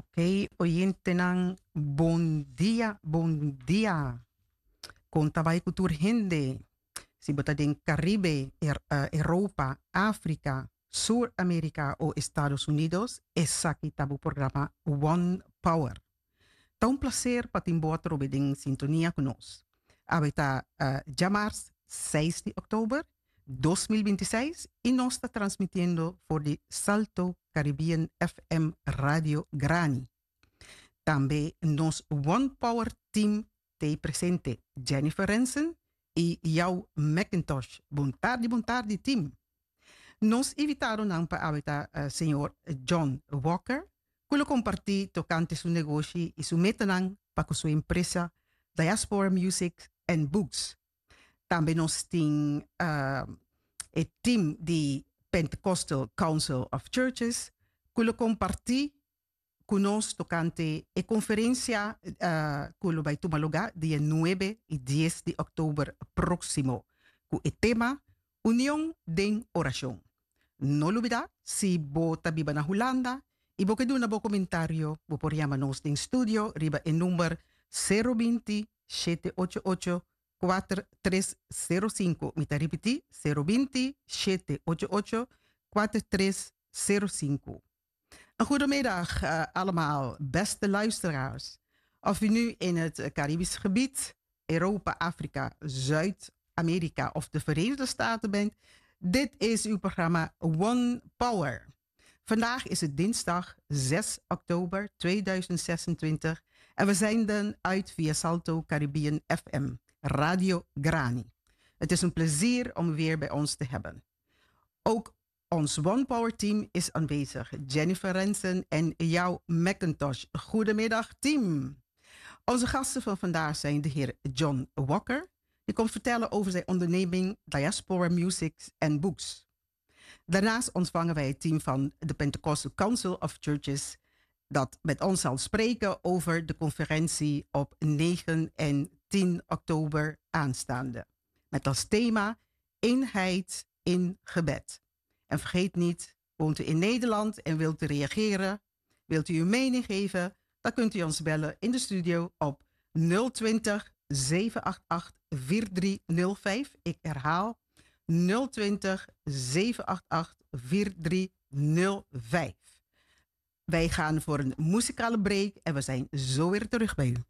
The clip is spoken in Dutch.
Ok, oyentenang bon dia. Conta vai cultura hindi. Si bota den Caribe, Europa, África, Sur-América o Estados Unidos, essa aqui tabu programa One Power. Tá um prazer para te embora em sintonia conosco. Abita já março 6 de outubro 2026 e nós está transmitindo por de Salto Caribbean FM Radio Grani. Também nos One Power Team te presente Jennifer Rensen e Jou McIntosh. Bom tarde, team. Nos invitaram para abita senhor John Walker, que compartilha tocante seu negócio e seu metanang para sua empresa Diaspora Music and Books. Também nós temos o team de Pentecostal Council of Churches, que compartilha conosco tocante a conferência que vai tomar lugar dia 9 e 10 de outubro próximo, com o tema União de Oração. Não olvidar, se você está na Holanda, e você quer dar um comentário, você pode chamar nos em estúdio, riba em número 020 788 4305. Me repetir, 020 788 4305. Een goedemiddag allemaal, beste luisteraars. Of u nu in het Caribisch gebied, Europa, Afrika, Zuid-Amerika of de Verenigde Staten bent, dit is uw programma One Power. Vandaag is het dinsdag 6 oktober 2026 en we zenden uit via Salto Caribbean FM, Radio Grani. Het is een plezier om u weer bij ons te hebben. Ook ons One Power Team is aanwezig. Jennifer Rensen en Jou McIntosh. Goedemiddag, team. Onze gasten van vandaag zijn de heer John Walker. Die komt vertellen over zijn onderneming Diaspora Music and Books. Daarnaast ontvangen wij het team van de Pentecostal Council of Churches, dat met ons zal spreken over de conferentie op 9 en 10 oktober aanstaande. Met als thema Eenheid in gebed. En vergeet niet, woont u in Nederland en wilt u reageren, wilt u uw mening geven, dan kunt u ons bellen in de studio op 020 788 4305. Ik herhaal 020 788 4305. Wij gaan voor een muzikale break en we zijn zo weer terug bij u.